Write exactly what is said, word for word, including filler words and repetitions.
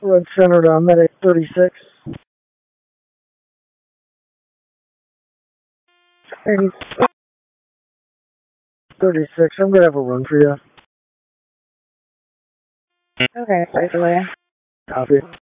Run center to medic thirty-six. thirty-six, I'm gonna have a run for you. Okay, right away. Copy.